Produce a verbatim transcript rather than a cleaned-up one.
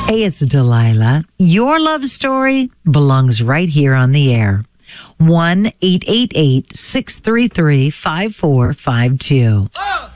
Hey, it's Delilah. Your love story belongs right here on the air. one eight eight eight, six three three, five four five two.